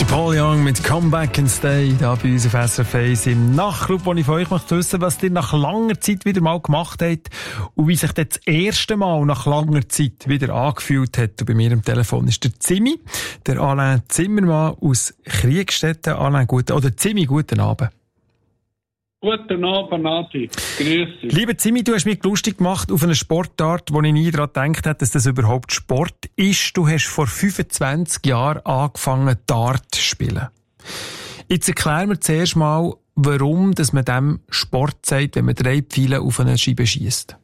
Paul Young mit Come Back and Stay, da bei uns auf SRF 1 im Nachtclub, wo ich von euch möchte wissen, was ihr nach langer Zeit wieder mal gemacht habt und wie sich das erste Mal nach langer Zeit wieder angefühlt hat. Und bei mir am Telefon ist der Zimmi, der Alain Zimmermann aus Kriegstetten. Alain, Zimmi, guten Abend. Guten Abend, Nati. Grüß dich. Lieber Zimmi, du hast mich lustig gemacht auf eine Sportart, wo ich nie daran gedacht habe, dass das überhaupt Sport ist. Du hast vor 25 Jahren angefangen, Dart zu spielen. Jetzt erklär mir zuerst mal, warum dass man dem Sport sagt, wenn man 3 Pfeile auf eine Scheibe schiesst.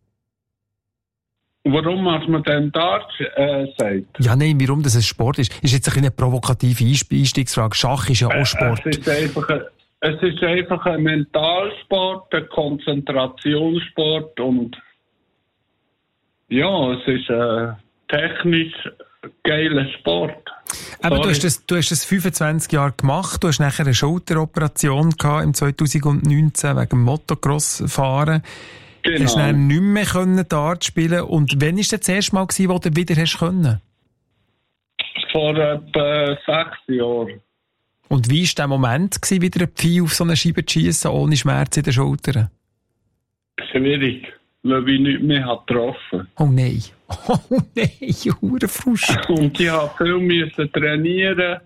Warum man dem Dart sagt? Ja, nein, warum das ein Sport ist. Ist jetzt eine provokative Einstiegsfrage. Schach ist ja auch Sport. Es ist einfach ein Mentalsport, ein Konzentrationssport und ja, es ist ein technisch geiler Sport. Aber du hast das 25 Jahre gemacht, du hast nachher eine Schulteroperation gehabt im 2019 wegen Motocross fahren. Genau. Du hast dann nicht mehr Dart spielen und wann war das erste Mal, wo du wieder hast können? Vor etwa 6 Jahren. Und wie war der Moment, wieder ein Pfeil auf so eine Scheibe zu schiessen, ohne Schmerz in den Schultern? Schwierig, weil ich nicht mehr getroffen habe. Oh nein. Oh nein, Hurenfrust. Und ich musste viel trainieren.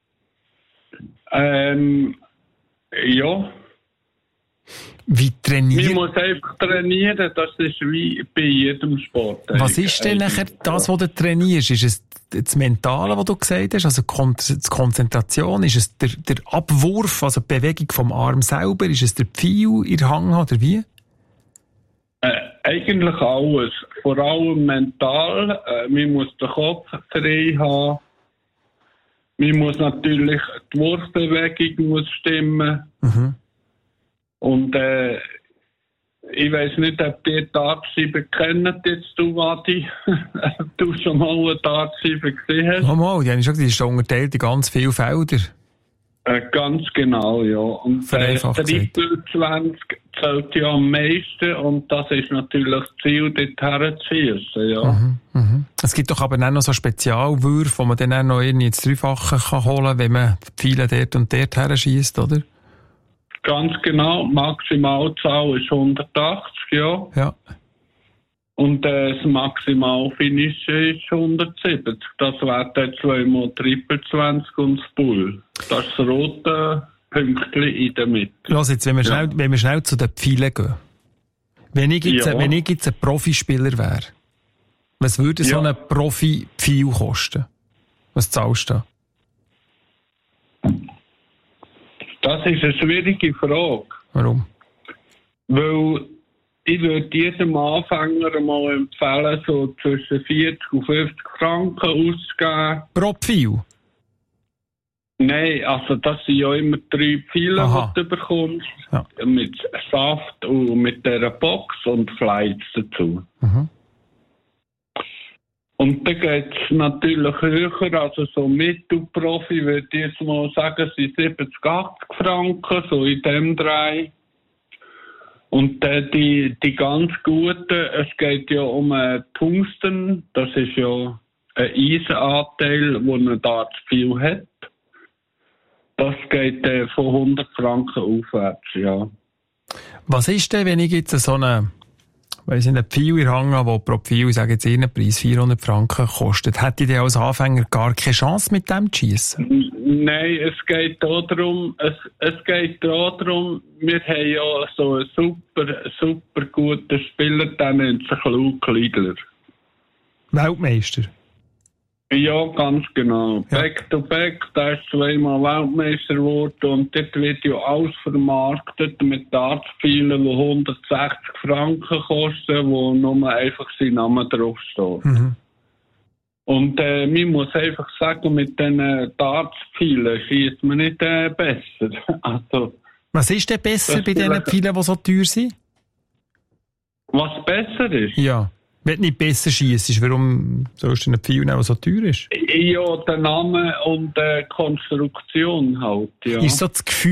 Ja. Wie trainieren? Man muss einfach trainieren, das ist wie bei jedem Sport. Was ist denn nachher das, was du trainierst? Ist es das Mentale, was du gesagt hast, also die Konzentration? Ist es der Abwurf, also die Bewegung vom Arm selber? Ist es der Pfeil in der Hand oder wie? Eigentlich alles. Vor allem mental. Man muss den Kopf frei haben. Man muss natürlich, die Wurfbewegung muss stimmen. Mhm. Und ich weiss nicht, ob die Dartscheibe kennen jetzt, du, Adi. Du schon mal eine Dartscheibe gesehen hast. Mal, die ist unterteilt in ganz viele Felder. Ganz genau, ja. Und der 23 zählt ja am meisten und das ist natürlich das Ziel, dort herzuschiessen, ja. Mhm, mhm. Es gibt doch aber auch noch so Spezialwürfe, wo man dann auch noch irgendwie ins Dreifache holen kann, wenn man die Pfeile dort und dort herschießt, oder? Ganz genau, die Maximalzahl ist 180, ja. Ja. Und das Maximalfinish ist 170. Das wäre dann 2x Triple 20 und das Bull. Das ist das rote Pünktchen in der Mitte. Los jetzt, wenn wir schnell zu den Pfeilen gehen. Wenn ich jetzt ein Profispieler wäre, was würde so ein Profi-Pfeil kosten? Was zahlst du da? Das ist eine schwierige Frage. Warum? Weil ich würde jedem Anfänger mal empfehlen, so zwischen 40 und 50 Franken auszugeben. Pro Pfeil? Nein, also das sind ja immer 3 Pfeile, die du bekommst. Ja. Mit Saft und mit dieser Box und Flights dazu. Mhm. Und dann geht es natürlich höher, also so Mittelprofi würde ich jetzt mal sagen, sind 70, 80 Franken, so in dem Dreh. Und die ganz guten, es geht ja um Tungsten, das ist ja ein Eisenanteil, der ein Dartspfeil hat. Das geht von 100 Franken aufwärts, ja. Was ist denn, wenn ich jetzt so einen Pfeil in der Hand habe, der pro Pfeil, ich sage jetzt ihren Preis, 400 Franken kostet? Hätte ich denn als Anfänger gar keine Chance mit dem zu schiessen? Nein, es geht auch darum, wir haben ja so einen super guten Spieler, der nennt sich Luke Liegler. Weltmeister? Ja, ganz genau. Ja. Back to back, der ist 2-mal Weltmeister geworden und dort wird ja alles vermarktet mit Dartspfeilen, die 160 Franken kosten, wo nur einfach sein Name draufsteht. Mhm. Und man muss einfach sagen, mit diesen Dartspfeilen schießt man nicht besser. Also, was ist denn besser bei diesen Pfeilen, die so teuer sind? Was besser ist? Ja. Wenn du nicht besser schiessest, warum sollst du einen Pfeil nehmen, der so teuer ist? Ja, der Name und die Konstruktion halt, ja. Ist so das Gefühl,